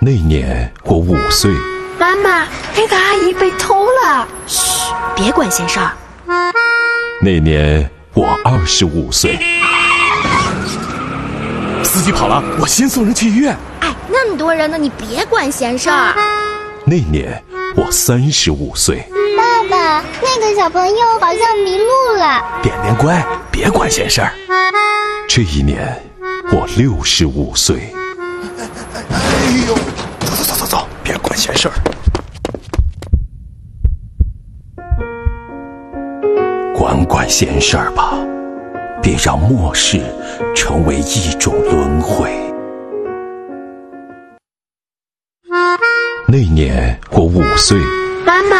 那年我5岁。 妈妈，那个阿姨被偷了。 嘘，别管闲事儿。 那年我25岁。 司机跑了，我先送人去医院。 哎，那么多人呢，你别管闲事儿。 那年我35岁。 爸爸，那个小朋友好像迷路了。 点点乖，别管闲事儿。 这一年我65岁。 哎呦，走，别管闲事儿。 管闲事儿吧，别让末世成为一种轮回。那年我5岁。 妈妈。